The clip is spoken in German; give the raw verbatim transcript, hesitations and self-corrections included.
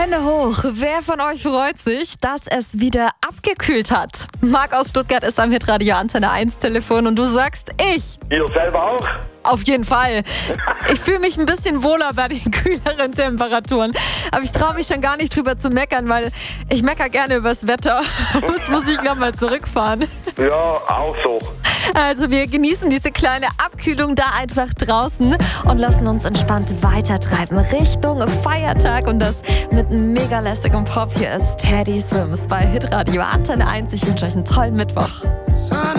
Hände hoch. Wer von euch freut sich, dass es wieder abgekühlt hat? Marc aus Stuttgart ist am Hitradio Antenne eins Telefon und du sagst, ich. Ihr selber auch? Auf jeden Fall. Ich fühle mich ein bisschen wohler bei den kühleren Temperaturen. Aber ich traue mich schon gar nicht drüber zu meckern, weil ich meckere gerne übers Wetter. Das muss ich nochmal zurückfahren. Ja, auch so. Also wir genießen diese kleine Abkühlung da einfach draußen und lassen uns entspannt weitertreiben Richtung Feiertag und das mit mega lässigem Pop. Hier ist Teddy Swims bei Hitradio Antenne eins. Ich wünsche euch einen tollen Mittwoch.